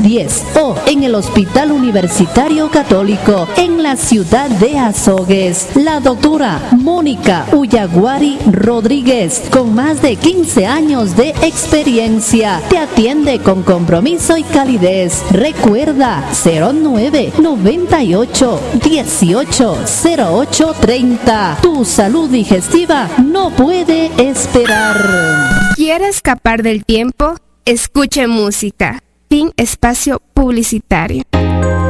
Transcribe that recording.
10 o en el Hospital Universitario Católico en la ciudad de Azogues. La doctora Mónica Uyaguari Rodríguez, con más de 15 años de experiencia, te atiende con compromiso y calidez. Recuerda 09 98 18 08 30. Tu salud digestiva no puede esperar. ¿Quiere escapar del tiempo? Escuche música. Fin espacio publicitario.